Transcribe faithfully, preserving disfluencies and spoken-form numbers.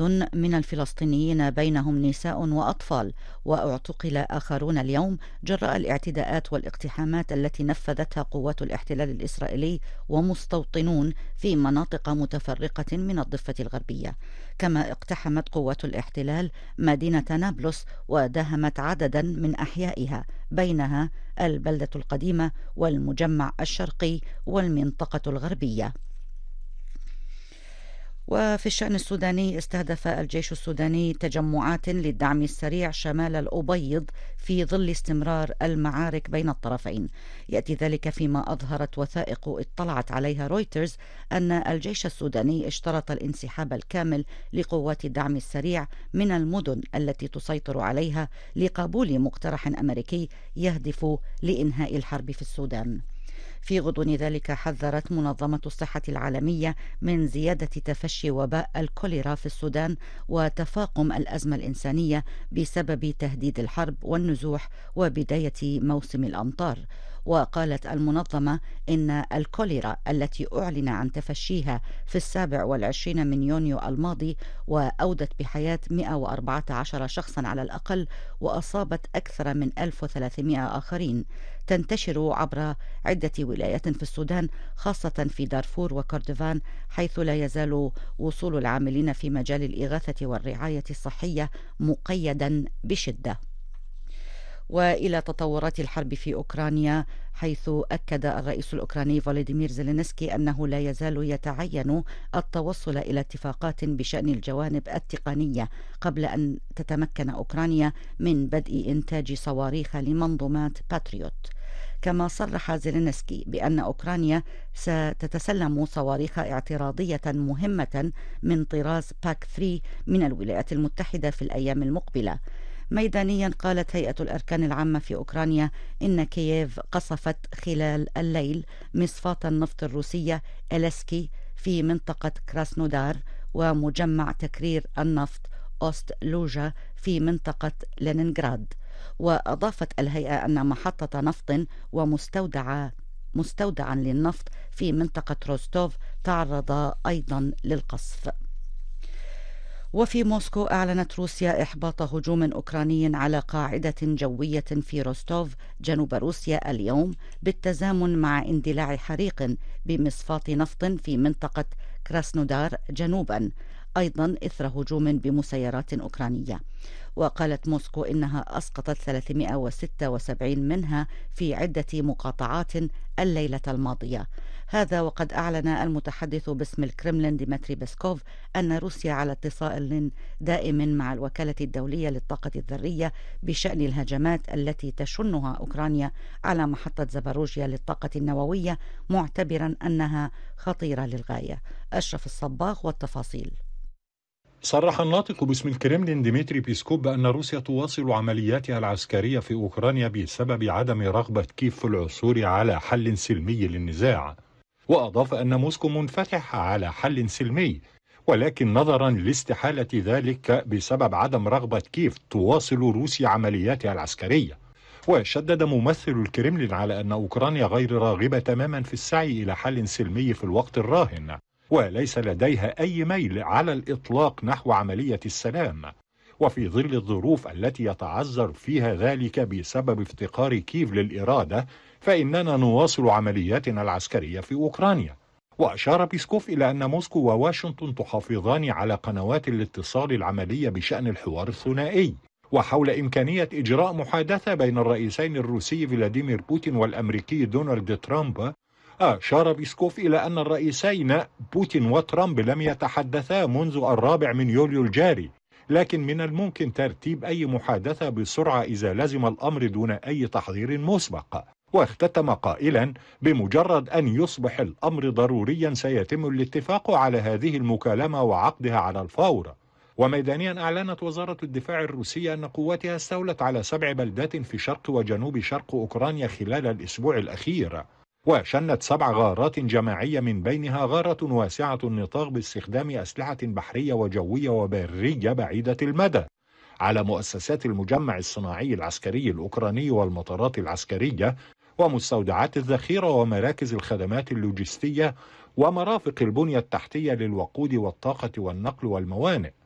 عدد من الفلسطينيين بينهم نساء وأطفال، واعتقل آخرون اليوم جراء الاعتداءات والاقتحامات التي نفذتها قوات الاحتلال الإسرائيلي ومستوطنون في مناطق متفرقة من الضفة الغربية. كما اقتحمت قوات الاحتلال مدينة نابلس وداهمت عددا من أحيائها، بينها البلدة القديمة والمجمع الشرقي والمنطقة الغربية. وفي الشأن السوداني، استهدف الجيش السوداني تجمعات للدعم السريع شمال الأبيض في ظل استمرار المعارك بين الطرفين. يأتي ذلك فيما أظهرت وثائق اطلعت عليها رويترز أن الجيش السوداني اشترط الانسحاب الكامل لقوات الدعم السريع من المدن التي تسيطر عليها لقبول مقترح أمريكي يهدف لإنهاء الحرب في السودان. في غضون ذلك، حذرت منظمة الصحة العالمية من زيادة تفشي وباء الكوليرا في السودان وتفاقم الأزمة الإنسانية بسبب تهديد الحرب والنزوح وبداية موسم الأمطار. وقالت المنظمة إن الكوليرا التي أعلن عن تفشيها في السابع والعشرين من يونيو الماضي وأودت بحياة مئة وأربعة عشر شخصا على الأقل وأصابت أكثر من ألف وثلاثمئة آخرين، تنتشر عبر عدة ولايات في السودان، خاصة في دارفور وكردفان، حيث لا يزال وصول العاملين في مجال الإغاثة والرعاية الصحية مقيدا بشدة. وإلى تطورات الحرب في أوكرانيا، حيث أكد الرئيس الأوكراني فولوديمير زيلينسكي أنه لا يزال يتعين التوصل إلى اتفاقات بشأن الجوانب التقنية قبل أن تتمكن أوكرانيا من بدء إنتاج صواريخ لمنظومات باتريوت. كما صرح زيلينسكي بأن أوكرانيا ستتسلم صواريخ اعتراضية مهمة من طراز باك ثلاثة من الولايات المتحدة في الأيام المقبلة. ميدانيا، قالت هيئة الأركان العامة في أوكرانيا إن كييف قصفت خلال الليل مصفاة النفط الروسية إلسكي في منطقة كراسنودار ومجمع تكرير النفط أوست لوجا في منطقة لينينغراد. وأضافت الهيئة أن محطة نفط ومستودع مستودعا للنفط في منطقة روستوف تعرض أيضا للقصف. وفي موسكو، أعلنت روسيا إحباط هجوم أوكراني على قاعدة جوية في روستوف جنوب روسيا اليوم، بالتزامن مع اندلاع حريق بمصفاة نفط في منطقة كراسنودار جنوبا، أيضا إثر هجوم بمسيرات أوكرانية. وقالت موسكو إنها أسقطت ثلاثمئة وستة وسبعين منها في عدة مقاطعات الليلة الماضية. هذا وقد أعلن المتحدث باسم الكرملين ديمتري بيسكوف أن روسيا على اتصال دائم مع الوكالة الدولية للطاقة الذرية بشأن الهجمات التي تشنها أوكرانيا على محطة زاباروجيا للطاقة النووية، معتبرا أنها خطيرة للغاية. أشرف الصباغ والتفاصيل. صرح الناطق باسم الكرملين ديمتري بيسكوف بأن روسيا تواصل عملياتها العسكرية في أوكرانيا بسبب عدم رغبة كييف في العثور على حل سلمي للنزاع، وأضاف أن موسكو منفتحة على حل سلمي، ولكن نظرا لاستحالة ذلك بسبب عدم رغبة كييف تواصل روسيا عملياتها العسكرية. وشدد ممثل الكرملين على أن أوكرانيا غير راغبة تماما في السعي إلى حل سلمي في الوقت الراهن، وليس لديها أي ميل على الإطلاق نحو عملية السلام. وفي ظل الظروف التي يتعذر فيها ذلك بسبب افتقار كييف للإرادة، فإننا نواصل عملياتنا العسكرية في أوكرانيا. وأشار بيسكوف إلى أن موسكو وواشنطن تحافظان على قنوات الاتصال العملية بشأن الحوار الثنائي وحول إمكانية إجراء محادثة بين الرئيسين الروسي فلاديمير بوتين والأمريكي دونالد ترامب. أشار بيسكوف إلى أن الرئيسين بوتين وترامب لم يتحدثا منذ الرابع من يوليو الجاري، لكن من الممكن ترتيب أي محادثة بسرعة إذا لزم الأمر دون أي تحضير مسبق. واختتم قائلا: بمجرد أن يصبح الأمر ضروريا سيتم الاتفاق على هذه المكالمة وعقدها على الفور. وميدانيا، أعلنت وزارة الدفاع الروسية أن قواتها استولت على سبع بلدات في شرق وجنوب شرق أوكرانيا خلال الأسبوع الأخير، وشنت سبع غارات جماعية من بينها غارة واسعة النطاق باستخدام أسلحة بحرية وجوية وبرية بعيدة المدى على مؤسسات المجمع الصناعي العسكري الأوكراني والمطارات العسكرية ومستودعات الذخيرة ومراكز الخدمات اللوجستية ومرافق البنية التحتية للوقود والطاقة والنقل والموانئ.